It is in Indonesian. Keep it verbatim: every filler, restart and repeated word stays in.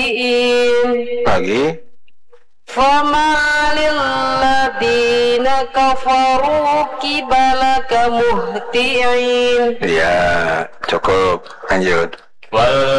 mubin. Lagi. فما للذين كفروا قبلك مهطعين. Ya, cukup. Lanjut. Wal